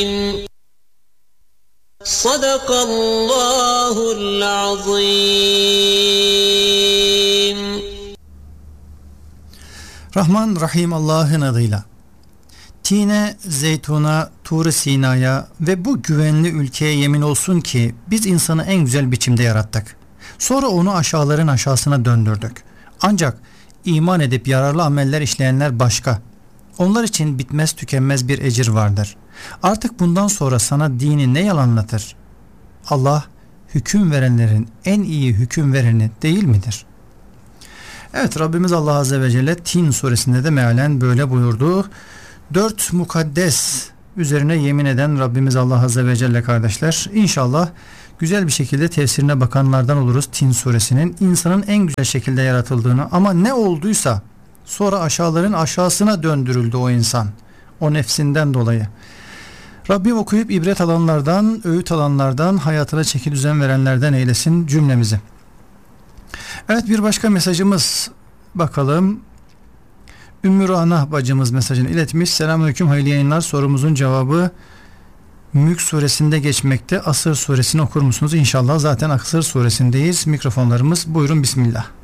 Sadakallahul azim. Rahman Rahim Allah'ın adıyla. Tine, zeytuna, Tur-i Sina'ya ve bu güvenli ülkeye yemin olsun ki biz insanı en güzel biçimde yarattık. Sonra onu aşağıların aşağısına döndürdük. Ancak iman edip yararlı ameller işleyenler başka. Onlar için bitmez tükenmez bir ecir vardır. Artık bundan sonra sana dini ne yalanlatır? Allah hüküm verenlerin en iyi hüküm vereni değil midir? Evet, Rabbimiz Allah Azze ve Celle Tin suresinde de mealen böyle buyurdu. 4 mukaddes üzerine yemin eden Rabbimiz Allah Azze ve Celle kardeşler. İnşallah güzel bir şekilde tefsirine bakanlardan oluruz Tin suresinin. İnsanın en güzel şekilde yaratıldığını, ama ne olduysa sonra aşağıların aşağısına döndürüldü o insan. O nefsinden dolayı. Rabbim okuyup ibret alanlardan, öğüt alanlardan, hayatına çeki düzen verenlerden eylesin cümlemizi. Evet, bir başka mesajımız bakalım. Ümmü Rana bacımız mesajını iletmiş. Selamünaleyküm, hayırlı yayınlar. Sorumuzun cevabı Mülk suresinde geçmekte. Asır suresini okur musunuz? İnşallah, zaten Asır suresindeyiz. Mikrofonlarımız, buyurun bismillah.